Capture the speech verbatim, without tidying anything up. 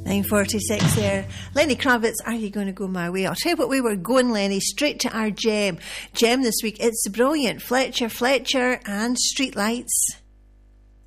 nine forty-six there. Lenny Kravitz, Are You Going to Go My Way? I'll tell you what, we were going, Lenny, straight to our gem. Gem this week, it's brilliant. Fletcher, Fletcher and Streetlights.